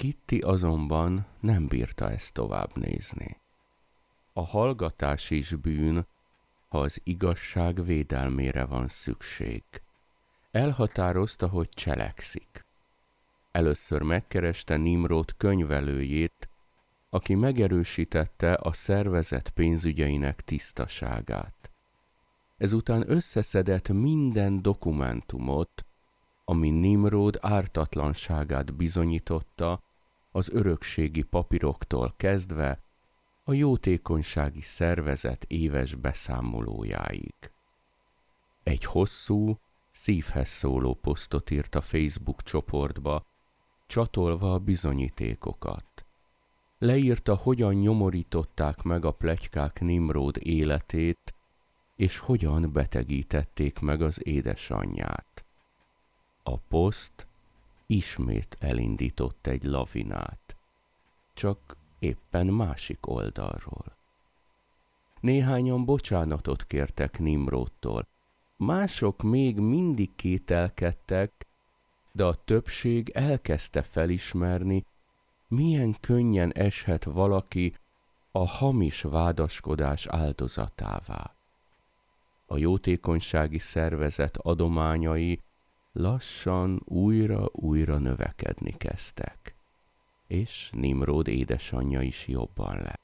Kitty azonban nem bírta ezt tovább nézni. A hallgatás is bűn, ha az igazság védelmére van szükség. Elhatározta, hogy cselekszik. Először megkereste Nimród könyvelőjét, aki megerősítette a szervezet pénzügyeinek tisztaságát. Ezután összeszedett minden dokumentumot, ami Nimród ártatlanságát bizonyította, az örökségi papíroktól kezdve a jótékonysági szervezet éves beszámolójáig. Egy hosszú, szívhez szóló posztot írt a Facebook csoportba, csatolva a bizonyítékokat. Leírta, hogyan nyomorították meg a pletykák Nimród életét, és hogyan betegítették meg az édesanyját. A poszt ismét elindított egy lavinát, csak éppen másik oldalról. Néhányan bocsánatot kértek Nimródtól, mások még mindig kételkedtek, de a többség elkezdte felismerni, milyen könnyen eshet valaki a hamis vádaskodás áldozatává. A jótékonysági szervezet adományai lassan újra növekedni kezdtek, és Nimród édesanyja is jobban lett.